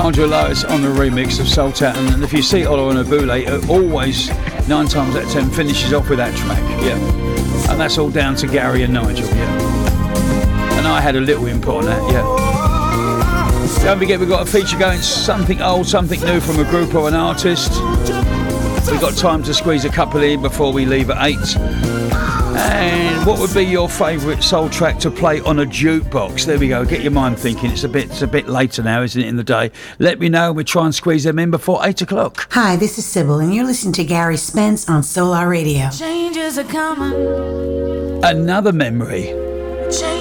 Nigel Lewis on the remix of Sultan, and if you see Ola and Abule, it always 9 times out of 10 finishes off with that track. Yeah, and that's all down to Gary and Nigel. Yeah, and I had a little input on that. Yeah. Don't forget we've got a feature going, something old, something new from a group or an artist. We've got time to squeeze a couple in before we leave at 8. And what would be your favourite soul track to play on a jukebox? There we go. Get your mind thinking. It's a bit later now, isn't it, in the day? Let me know. We'll try and squeeze them in before 8 o'clock. Hi, this is Sybil, and you're listening to Gary Spence on Solar Radio. Changes are coming. Another memory.